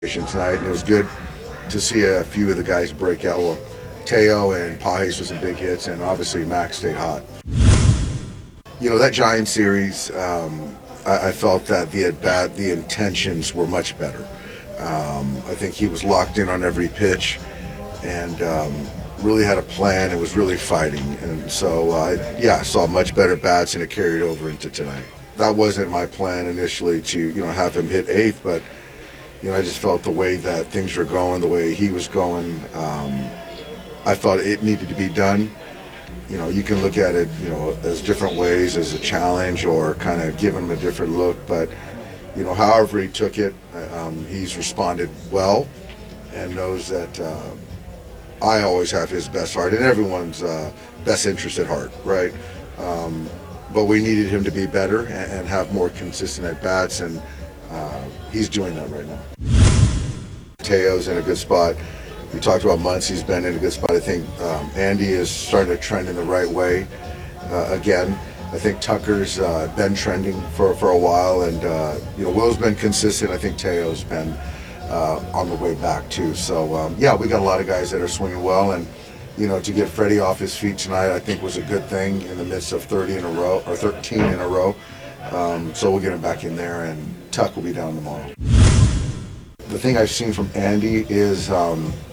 tonight, and it was good to see a few of the guys break out. Well, Teo and Pages with some big hits, and obviously Max stayed hot. You know, that Giants series, I felt that the intentions were much better. I think he was locked in on every pitch and really had a plan and was really fighting. And so, I saw much better bats, and it carried over into tonight. That wasn't my plan initially to, have him hit eighth, but I just felt the way that things were going, the way he was going, I thought it needed to be done. You can look at it, as different ways, as a challenge or kind of give him a different look. But, however he took it, he's responded well and knows that I always have his best heart and everyone's best interest at heart, right? But we needed him to be better and have more consistent at-bats, and he's doing that right now. Teo's in a good spot. We talked about Muncie's been in a good spot. I think Andy is starting to trend in the right way again. I think Tucker's been trending for a while, and Will's been consistent. I think Teo's been on the way back too. So we got a lot of guys that are swinging well, and to get Freddie off his feet tonight, I think was a good thing in the midst of 30 in a row or 13 in a row. So we'll get him back in there, and Tuck will be down tomorrow. The thing I've seen from Andy is